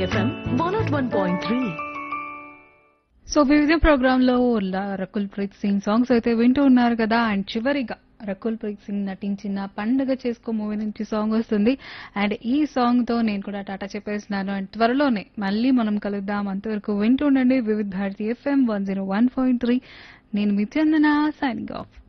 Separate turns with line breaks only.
FM 101.3.
So వివిధ ప్రోగ్రాంలో Rakul Preet sing songs అయితే వింటూ ఉన్నారు కదా. అండ్ చివరిగా రకుల్ ప్రీత్ సింగ్ నటించిన పండుగ చేసుకో మూవీ నుంచి సాంగ్ వస్తుంది. అండ్ ఈ సాంగ్ తో నేను కూడా టాటా చెప్పేస్తున్నాను. అండ్ త్వరలోనే మళ్ళీ మనం కలుద్దాం. అంతవరకు వింటూ ఉండండి వివిధ భారతి FM 101.3. నేను మీ చందన, సైనింగ్ ఆఫ్.